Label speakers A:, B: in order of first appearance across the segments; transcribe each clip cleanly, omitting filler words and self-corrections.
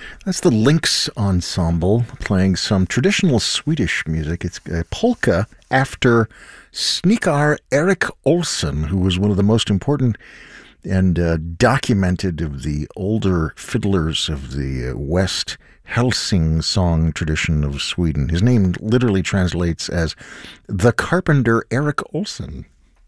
A: That's the Lynx Ensemble playing some traditional Swedish music. It's a polka after Snikar Erik Olsson, who was one of the most important and documented of the older fiddlers of the West Helsing song tradition of Sweden. His name literally translates as the carpenter Erik Olsson.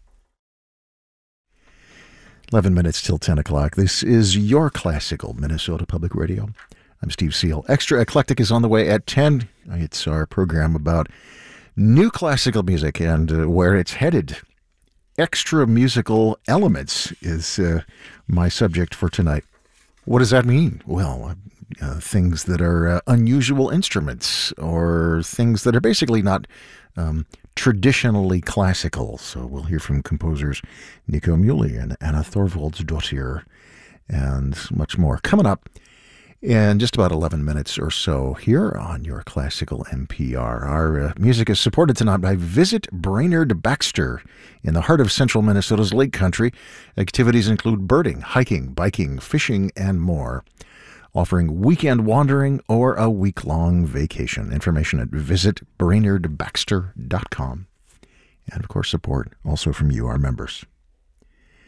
A: 11 minutes till 10 o'clock. This is your classical Minnesota Public Radio. I'm Steve Seal. Extra Eclectic is on the way at 10. It's our program about new classical music and where it's headed. Extra musical elements is my subject for tonight. What does that mean? Well, things that are unusual instruments or things that are basically not traditionally classical. So we'll hear from composers Nico Muhly and Anna Thorvaldsdottir and much more coming up in just about 11 minutes or so here on your classical NPR. Our music is supported tonight by Visit Brainerd Baxter in the heart of central Minnesota's Lake Country. Activities include birding, hiking, biking, fishing, and more. Offering weekend wandering or a week-long vacation. Information at visitbrainerdbaxter.com. And, of course, support also from you, our members.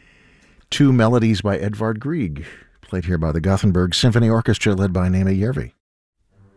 A: Two melodies by Edvard Grieg, played here by the Gothenburg Symphony Orchestra led by Naima Järvi.